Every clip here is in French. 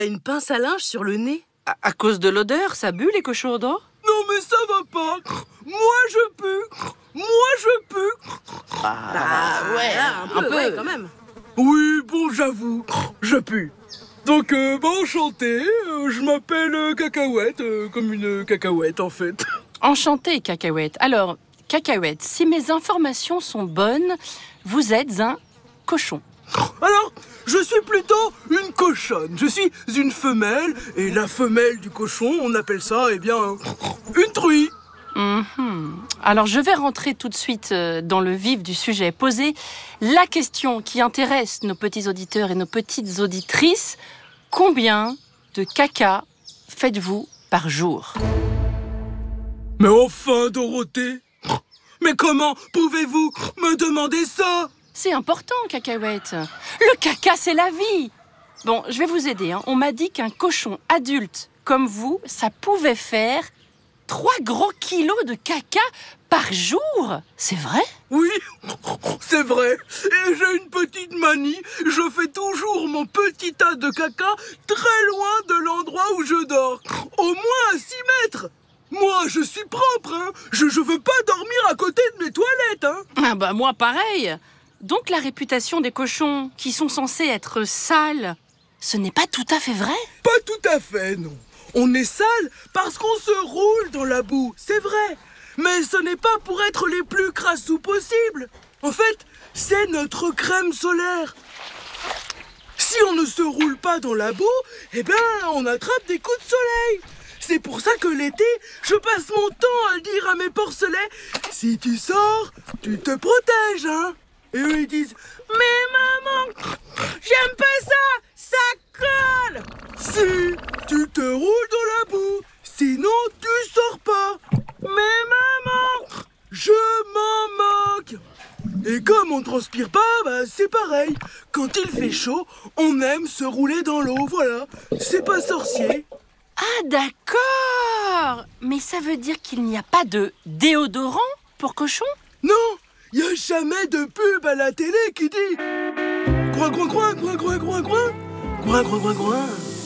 Une pince à linge sur le nez? À cause de l'odeur, ça bue les cochons d'eau? Non mais ça va pas. Moi je pue. Ouais, un peu, ouais, quand même. Oui, bon, j'avoue, je pue. Donc, enchanté, je m'appelle Cacahuète, comme une cacahuète en fait. Enchanté, Cacahuète. Alors, Cacahuète, si mes informations sont bonnes, vous êtes un cochon. Alors, je suis plutôt une cochonne. Je suis une femelle, et la femelle du cochon, on appelle ça, une truie. Alors, je vais rentrer tout de suite dans le vif du sujet. Poser la question qui intéresse nos petits auditeurs et nos petites auditrices. Combien de caca faites-vous par jour? Mais enfin, Dorothée, mais comment pouvez-vous me demander ça? C'est important, Cacahuète. Le caca, c'est la vie. Bon, je vais vous aider. On m'a dit qu'un cochon adulte comme vous, ça pouvait faire 3 gros kilos de caca par jour. C'est vrai? Oui, c'est vrai. Et j'ai une petite manie. Je fais toujours mon petit tas de caca très loin de l'endroit où je dors. Au moins à 6 mètres. Moi, je suis propre, hein. Je veux pas dormir à côté de mes toilettes, hein. Ah bah moi, pareil. Donc la réputation des cochons qui sont censés être sales, ce n'est pas tout à fait vrai? Pas tout à fait, non. On est sale parce qu'on se roule dans la boue, c'est vrai. Mais ce n'est pas pour être les plus crassous possible. En fait, c'est notre crème solaire. Si on ne se roule pas dans la boue, on attrape des coups de soleil. C'est pour ça que l'été, je passe mon temps à dire à mes porcelets, si tu sors, tu te protèges, hein. Et eux, ils disent, mais maman, j'aime pas ça colle. Si tu te roules dans la boue, sinon tu sors pas. Mais maman, je m'en moque. Et comme on transpire pas, c'est pareil. Quand il fait chaud, on aime se rouler dans l'eau, voilà. C'est pas sorcier. Ah d'accord. Mais ça veut dire qu'il n'y a pas de déodorant pour cochons? Non, il n'y a jamais de pub à la télé qui dit groin, groin, groin, groin, groin, groin, groin, groin, groin, groin, groin.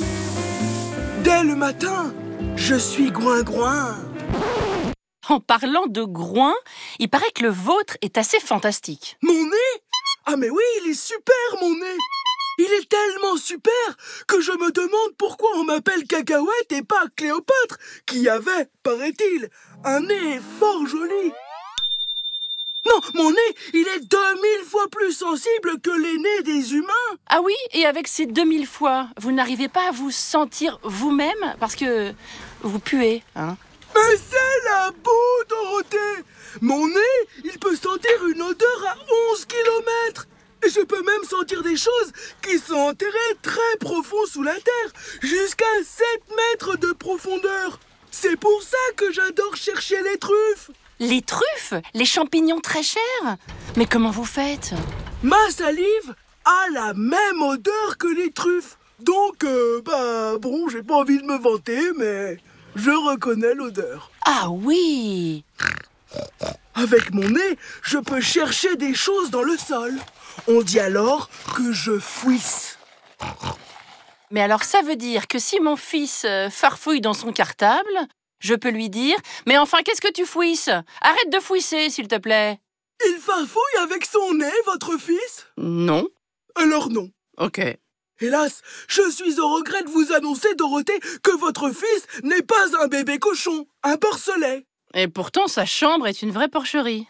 Dès le matin, je suis groin, groin. En parlant de groin, il paraît que le vôtre est assez fantastique. Mon nez? Ah mais oui, il est super mon nez. Il est tellement super que je me demande pourquoi on m'appelle Cacahuète et pas Cléopâtre, qui avait, paraît-il, un nez fort joli. Non, mon nez, il est 2000 fois plus sensible que les nez des humains. Ah oui, et avec ces 2000 fois, vous n'arrivez pas à vous sentir vous-même parce que vous puez, hein? Mais c'est la boue, Dorothée. Mon nez, il peut sentir une odeur à 11 kilomètres. Et je peux même sentir des choses qui sont enterrées très profond sous la terre, jusqu'à 7 mètres de profondeur. C'est pour ça que j'adore chercher les truffes. Les truffes? Les champignons très chers? Mais comment vous faites? Ma salive a la même odeur que les truffes. Donc, j'ai pas envie de me vanter, mais je reconnais l'odeur. Ah oui! Avec mon nez, je peux chercher des choses dans le sol. On dit alors que je fouisse. Mais alors ça veut dire que si mon fils farfouille dans son cartable, je peux lui dire « Mais enfin, qu'est-ce que tu fouisses? Arrête de fouisser, s'il te plaît !» Il farfouille avec son nez, votre fils? Non. Alors non. Ok. Hélas, je suis au regret de vous annoncer, Dorothée, que votre fils n'est pas un bébé cochon, un porcelet. Et pourtant, sa chambre est une vraie porcherie.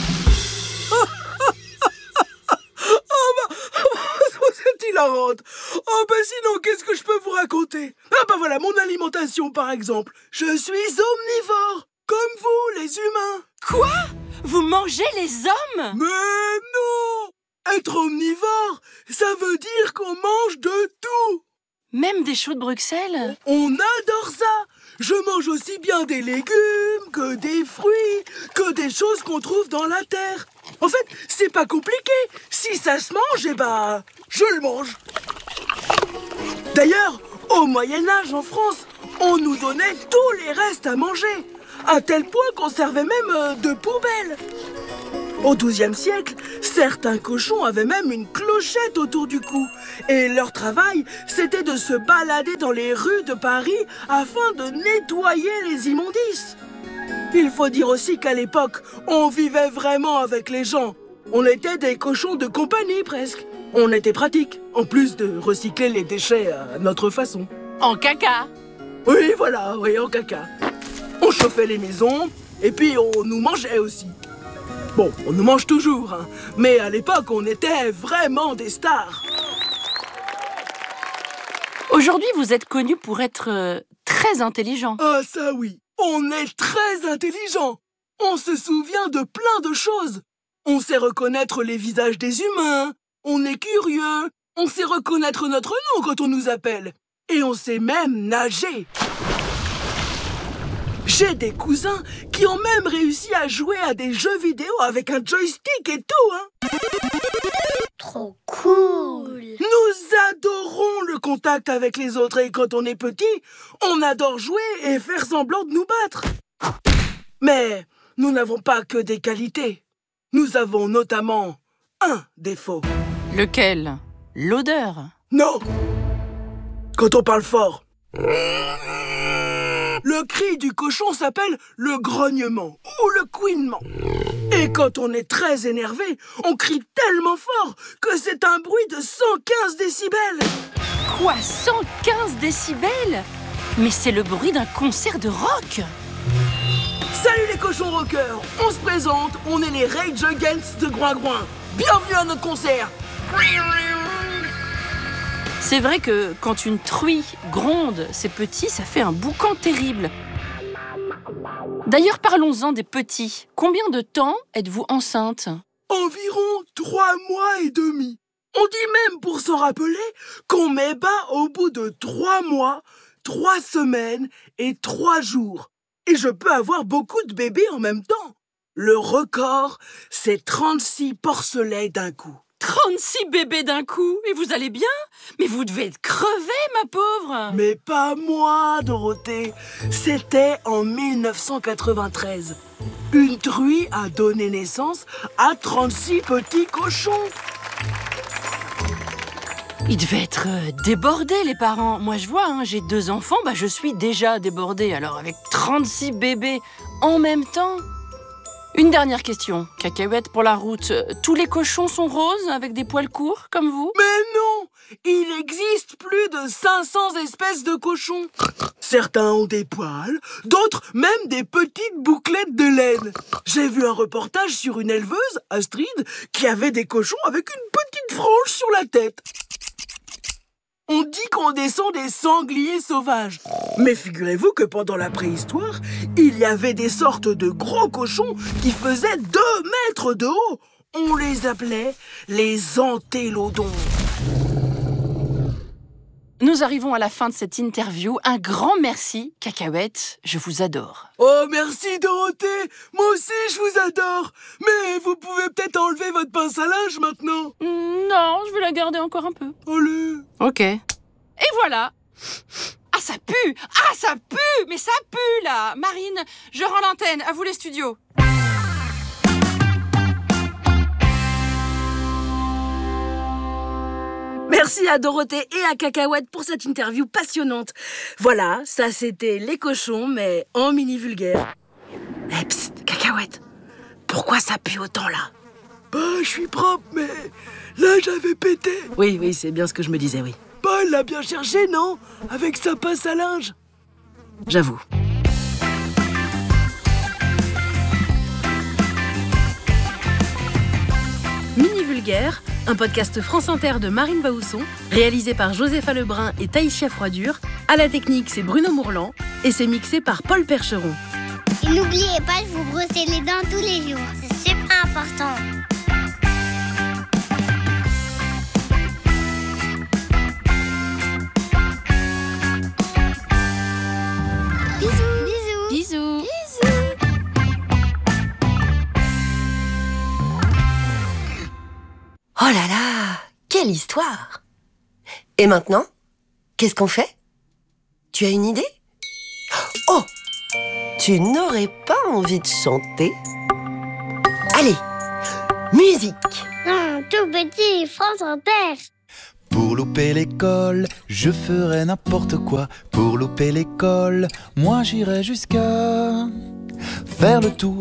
C'est hilarante. Sinon, qu'est-ce que je peux vous raconter? Voilà, mon alimentation, par exemple. Je suis omnivore, comme vous, les humains. Quoi? Vous mangez les hommes? Mais non! Être omnivore, ça veut dire qu'on mange de tout. Même des choux de Bruxelles? On adore ça. Je mange aussi bien des légumes, que des fruits, que des choses qu'on trouve dans la terre. En fait, c'est pas compliqué. Si ça se mange, je le mange. D'ailleurs, au Moyen-Âge en France, on nous donnait tous les restes à manger, à tel point qu'on servait même de poubelle. Au XIIe siècle, Certains cochons avaient même une clochette autour du cou. Et leur travail, c'était de se balader dans les rues de Paris afin de nettoyer les immondices. Il faut dire aussi qu'à l'époque, on vivait vraiment avec les gens. On était des cochons de compagnie presque. On était pratique, en plus de recycler les déchets à notre façon. En caca. Oui, voilà, oui, en caca. On chauffait les maisons, et puis on nous mangeait aussi. Bon, on nous mange toujours, hein, mais à l'époque, on était vraiment des stars. Aujourd'hui, vous êtes connu pour être très intelligent. Ah ça oui, on est très intelligent. On se souvient de plein de choses. On sait reconnaître les visages des humains. On est curieux. On sait reconnaître notre nom quand on nous appelle. Et on sait même nager. J'ai des cousins qui ont même réussi à jouer à des jeux vidéo avec un joystick et tout, hein. Trop cool! Nous adorons le contact avec les autres et quand on est petit, on adore jouer et faire semblant de nous battre. Mais nous n'avons pas que des qualités. Nous avons notamment un défaut. Lequel? L'odeur. Non! Quand on parle fort. Le cri du cochon s'appelle le grognement ou le couinement. Et quand on est très énervé, on crie tellement fort que c'est un bruit de 115 décibels. Quoi, 115 décibels? Mais c'est le bruit d'un concert de rock. Salut les cochons rockers, on se présente, on est les Rage Against de Groin-Groin. Bienvenue à notre concert. C'est vrai que quand une truie gronde ses petits, ça fait un boucan terrible. D'ailleurs, parlons-en des petits. Combien de temps êtes-vous enceinte? Environ 3 mois et demi. On dit même, pour s'en rappeler, qu'on met bas au bout de 3 mois, 3 semaines et 3 jours. Et je peux avoir beaucoup de bébés en même temps. Le record, c'est 36 porcelets d'un coup. 36 bébés d'un coup, et vous allez bien? Mais vous devez être crevée, ma pauvre. Mais pas moi, Dorothée. C'était en 1993. Une truie a donné naissance à 36 petits cochons. Ils devaient être débordés, les parents. Moi, je vois, hein, j'ai 2 enfants, je suis déjà débordée. Alors, avec 36 bébés en même temps... Une dernière question, Cacahuète pour la route. Tous les cochons sont roses avec des poils courts, comme vous? Mais non! Il existe plus de 500 espèces de cochons. Certains ont des poils, d'autres même des petites bouclettes de laine. J'ai vu un reportage sur une éleveuse, Astrid, qui avait des cochons avec une petite frange sur la tête. On dit qu'on descend des sangliers sauvages. Mais figurez-vous que pendant la préhistoire, il y avait des sortes de gros cochons qui faisaient 2 mètres de haut. On les appelait les entélodons. Nous arrivons à la fin de cette interview. Un grand merci, Cacahuète. Je vous adore. Oh, merci Dorothée. Moi aussi, je vous adore. Mais vous pouvez peut-être enlever votre pince à linge maintenant. Non, je vais la garder encore un peu. Allez. Ok. Et voilà. Ah, ça pue. Ah, ça pue. Mais ça pue, là. Marine, je rends l'antenne. À vous les studios. Merci à Dorothée et à Cacahuète pour cette interview passionnante. Voilà, ça c'était les cochons, mais en mini vulgaire. Eh, psst, Cacahuète, pourquoi ça pue autant là? Je suis propre, mais là j'avais pété. Oui, c'est bien ce que je me disais, oui. Elle l'a bien cherché, non? Avec sa pince à linge. J'avoue. Mini vulgaire, un podcast France Inter de Marine Baousson, réalisé par Josépha Lebrun et Taïsia Froidure. À la technique, c'est Bruno Mourlan et c'est mixé par Paul Percheron. Et n'oubliez pas de vous brosser les dents tous les jours. C'est super important. Bisous. Bisous. Oh là là, quelle histoire! Et maintenant, qu'est-ce qu'on fait? Tu as une idée? Oh! Tu n'aurais pas envie de chanter? Allez, Musique. Tout petit, France Inter. Pour louper l'école, je ferai n'importe quoi. Pour louper l'école, moi j'irai jusqu'à faire le tour